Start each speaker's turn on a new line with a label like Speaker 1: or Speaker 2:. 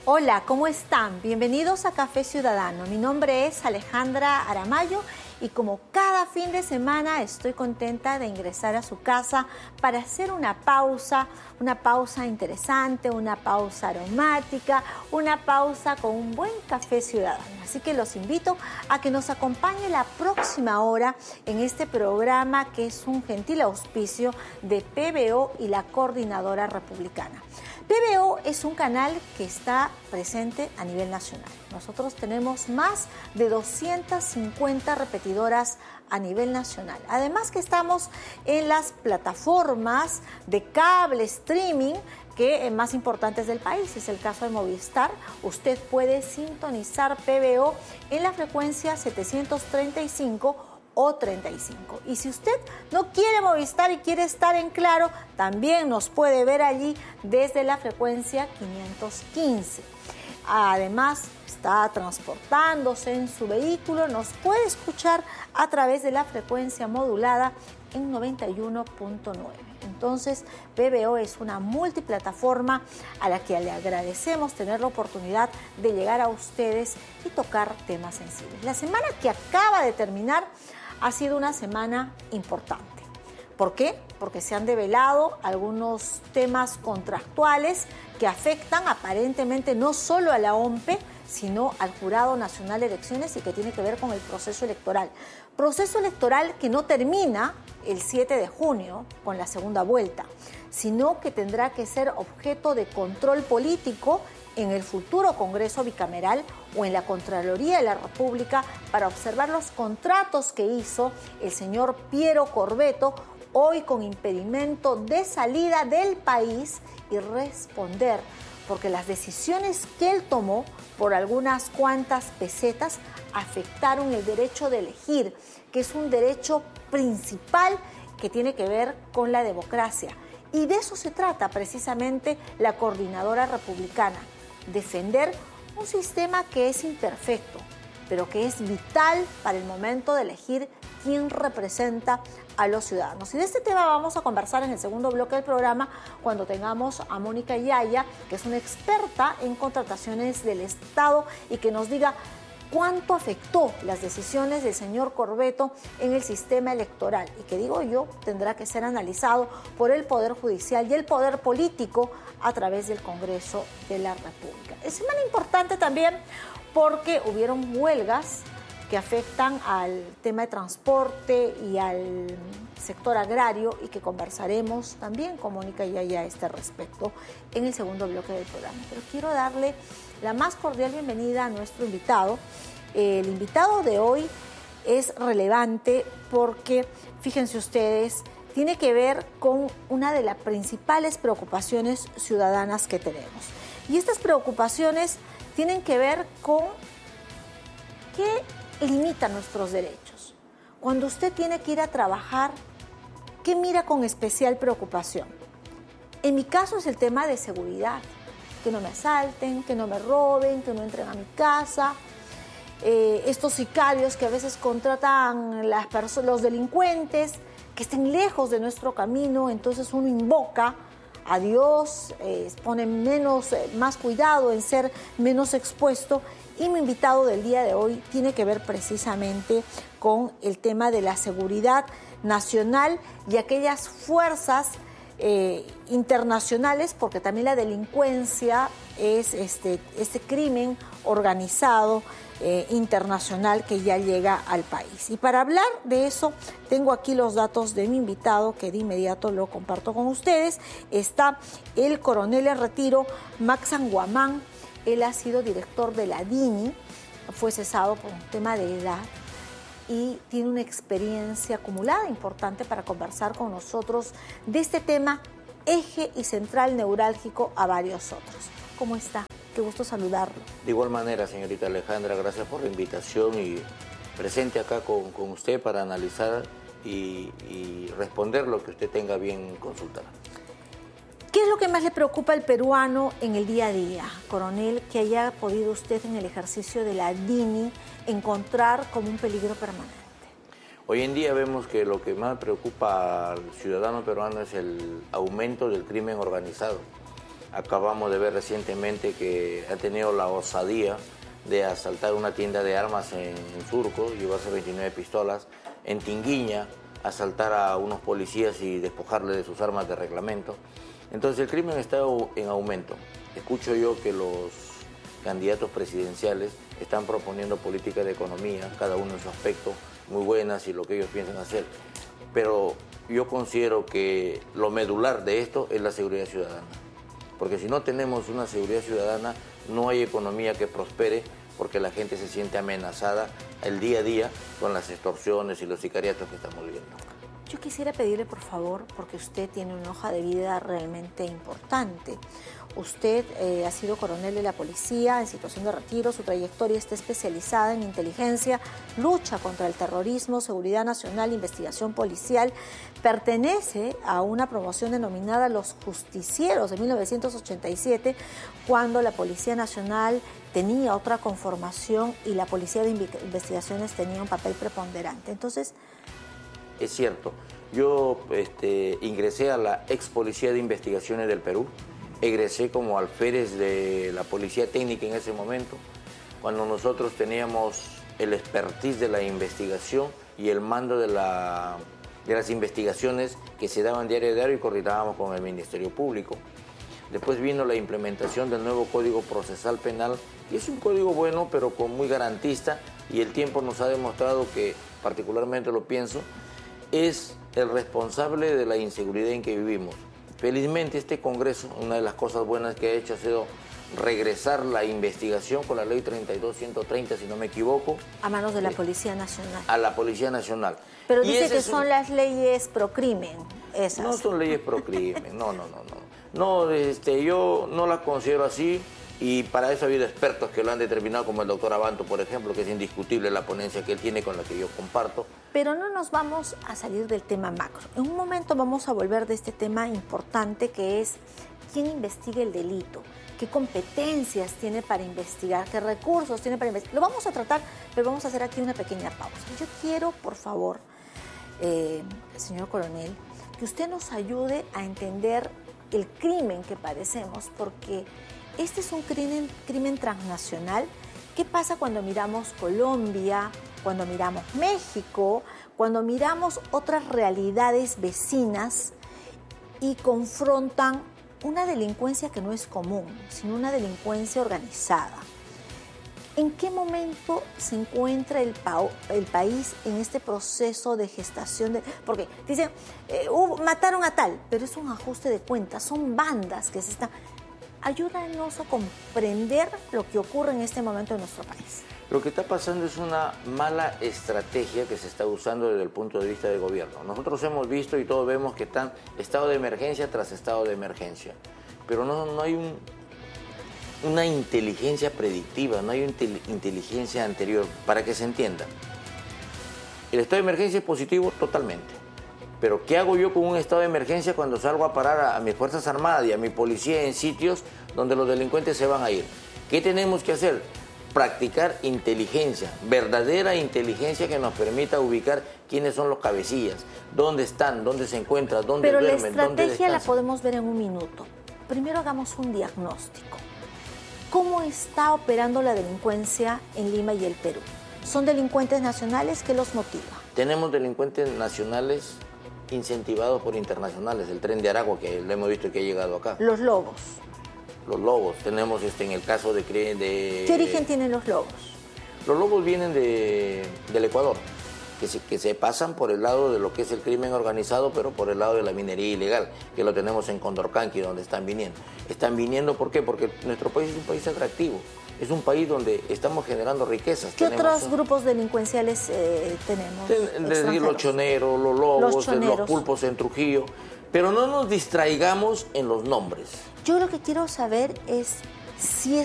Speaker 1: Hola, ¿cómo están? Bienvenidos a Café Ciudadano. Mi nombre es Alejandra Aramayo y como cada fin de semana estoy contenta de ingresar a su casa para hacer una pausa interesante, una pausa aromática, una pausa con un buen café ciudadano. Así que los invito a que nos acompañe la próxima hora en este programa que es un gentil auspicio de PBO y la Coordinadora Republicana. PBO es un canal que está presente a nivel nacional. Nosotros tenemos más de 250 repetidoras a nivel nacional. Además que estamos en las plataformas de cable streaming que más importantes del país. Es el caso de Movistar. Usted puede sintonizar PBO en la frecuencia 735 o 35. Y si usted no quiere Movistar y quiere estar en Claro, también nos puede ver allí desde la frecuencia 515. Además, está transportándose en su vehículo, nos puede escuchar a través de la frecuencia modulada en 91.9. Entonces, PBO es una multiplataforma a la que le agradecemos tener la oportunidad de llegar a ustedes y tocar temas sensibles. La semana que acaba de terminar ha sido una semana importante. ¿Por qué? Porque se han develado algunos temas contractuales que afectan aparentemente no solo a la OMPE, sino al Jurado Nacional de Elecciones y que tiene que ver con el proceso electoral. Proceso electoral que no termina el 7 de junio con la segunda vuelta, sino que tendrá que ser objeto de control político en el futuro Congreso bicameral o en la Contraloría de la República para observar los contratos que hizo el señor Piero Corvetto, hoy con impedimento de salida del país, y responder, porque las decisiones que él tomó por algunas cuantas pesetas afectaron el derecho de elegir, que es un derecho principal que tiene que ver con la democracia. Y de eso se trata precisamente la Coordinadora Republicana, defender un sistema que es imperfecto, pero que es vital para el momento de elegir quién representa a los ciudadanos. Y de este tema vamos a conversar en el segundo bloque del programa cuando tengamos a Mónica Yaya, que es una experta en contrataciones del Estado y que nos diga cuánto afectó las decisiones del señor Corvetto en el sistema electoral y que, digo yo, tendrá que ser analizado por el Poder Judicial y el Poder Político a través del Congreso de la República. Es semana importante también porque hubieron huelgas que afectan al tema de transporte y al sector agrario y que conversaremos también con Mónica Yaya a este respecto en el segundo bloque del programa. Pero quiero darle la más cordial bienvenida a nuestro invitado. El invitado de hoy es relevante porque, fíjense ustedes, tiene que ver con una de las principales preocupaciones ciudadanas que tenemos. Y estas preocupaciones tienen que ver con qué limita nuestros derechos. Cuando usted tiene que ir a trabajar, ¿qué mira con especial preocupación? En mi caso es el tema de seguridad. Que no me asalten, que no me roben, que no entren a mi casa. Estos sicarios que a veces contratan los delincuentes, que estén lejos de nuestro camino, entonces uno invoca a Dios, pone más cuidado en ser menos expuesto. Y mi invitado del día de hoy tiene que ver precisamente con el tema de la seguridad nacional y aquellas fuerzas internacionales, porque también la delincuencia es este crimen organizado internacional que ya llega al país. Y para hablar de eso, tengo aquí los datos de mi invitado, que de inmediato lo comparto con ustedes. Está el coronel en retiro, Max Anguamán. Él ha sido director de la DINI, fue cesado por un tema de edad y tiene una experiencia acumulada importante para conversar con nosotros de este tema, eje y central neurálgico a varios otros. ¿Cómo está? Qué gusto saludarlo.
Speaker 2: De igual manera, señorita Alejandra, gracias por la invitación y presente acá con usted para analizar y responder lo que usted tenga bien consultar.
Speaker 1: ¿Qué es lo que más le preocupa al peruano en el día a día, coronel, que haya podido usted en el ejercicio de la DINI encontrar como un peligro permanente?
Speaker 2: Hoy en día vemos que lo que más preocupa al ciudadano peruano es el aumento del crimen organizado. acabamos de ver recientemente que ha tenido la osadía de asaltar una tienda de armas en Surco, llevarse 29 pistolas, en Tinguiña, asaltar a unos policías y despojarles de sus armas de reglamento. Entonces el crimen está en aumento. Escucho yo que los candidatos presidenciales están proponiendo políticas de economía, cada uno en su aspecto, muy buenas y lo que ellos piensan hacer. Pero yo considero que lo medular de esto es la seguridad ciudadana. Porque si no tenemos una seguridad ciudadana, no hay economía que prospere, porque la gente se siente amenazada el día a día con las extorsiones y los sicariatos que estamos viendo.
Speaker 1: Yo quisiera pedirle, por favor, porque usted tiene una hoja de vida realmente importante. Usted ha sido coronel de la policía en situación de retiro, su trayectoria está especializada en inteligencia, lucha contra el terrorismo, seguridad nacional, investigación policial. Pertenece a una promoción denominada Los Justicieros de 1987, cuando la Policía Nacional tenía otra conformación y la Policía de Investigaciones tenía un papel preponderante. Entonces,
Speaker 2: es cierto, yo ingresé a la ex Policía de Investigaciones del Perú, egresé como alférez de la Policía Técnica en ese momento, cuando nosotros teníamos el expertise de la investigación y el mando de las investigaciones que se daban diario a diario y coordinábamos con el Ministerio Público. Después vino la implementación del nuevo Código Procesal Penal, y es un código bueno, pero muy garantista, y el tiempo nos ha demostrado que, particularmente lo pienso, es el responsable de la inseguridad en que vivimos. Felizmente este Congreso, una de las cosas buenas que ha hecho ha sido regresar la investigación con la ley 32-130, si no me equivoco.
Speaker 1: A manos de la Policía Nacional.
Speaker 2: A la Policía Nacional.
Speaker 1: Pero dice que son las leyes pro crimen, esas.
Speaker 2: No son leyes pro crimen, no. No, yo no las considero así, y para eso ha habido expertos que lo han determinado, como el doctor Abanto, por ejemplo, que es indiscutible la ponencia que él tiene, con la que yo comparto.
Speaker 1: Pero no nos vamos a salir del tema macro. En un momento vamos a volver de este tema importante, que es quién investiga el delito, qué competencias tiene para investigar, qué recursos tiene para investigar. Lo vamos a tratar, pero vamos a hacer aquí una pequeña pausa. Yo quiero, por favor, señor coronel, que usted nos ayude a entender el crimen que padecemos, porque este es un crimen transnacional. ¿Qué pasa cuando miramos Colombia, cuando miramos México, cuando miramos otras realidades vecinas y confrontan una delincuencia que no es común, sino una delincuencia organizada? ¿En qué momento se encuentra el país en este proceso de gestación? Porque dicen, mataron a tal, pero es un ajuste de cuentas, son bandas que se están... Ayúdanos a comprender lo que ocurre en este momento en nuestro país.
Speaker 2: Lo que está pasando es una mala estrategia que se está usando desde el punto de vista del gobierno. Nosotros hemos visto y todos vemos que están estado de emergencia tras estado de emergencia, pero no hay una inteligencia predictiva, no hay una inteligencia anterior, para que se entienda. El estado de emergencia es positivo totalmente, pero ¿qué hago yo con un estado de emergencia cuando salgo a parar a mis Fuerzas Armadas y a mi policía en sitios donde los delincuentes se van a ir? ¿Qué tenemos que hacer? Practicar inteligencia, verdadera inteligencia que nos permita ubicar quiénes son los cabecillas, dónde están, dónde se encuentran, dónde duermen, dónde descansan.
Speaker 1: Pero la estrategia la podemos ver en un minuto. Primero hagamos un diagnóstico. ¿Cómo está operando la delincuencia en Lima y el Perú? ¿Son delincuentes nacionales? ¿Qué los motiva?
Speaker 2: Tenemos delincuentes nacionales incentivados por internacionales. El Tren de Aragua, que lo hemos visto que ha llegado acá.
Speaker 1: Los lobos.
Speaker 2: Los lobos. Tenemos en el caso de...
Speaker 1: ¿Qué origen tienen los lobos?
Speaker 2: Los lobos vienen del Ecuador, que se pasan por el lado de lo que es el crimen organizado, pero por el lado de la minería ilegal, que lo tenemos en Condorcanqui, donde están viniendo. Están viniendo, ¿por qué? Porque nuestro país es un país atractivo, es un país donde estamos generando riquezas.
Speaker 1: ¿Qué otros grupos delincuenciales tenemos?
Speaker 2: Desde los choneros, los lobos, los pulpos en Trujillo, pero no nos distraigamos en los nombres.
Speaker 1: Yo lo que quiero saber es si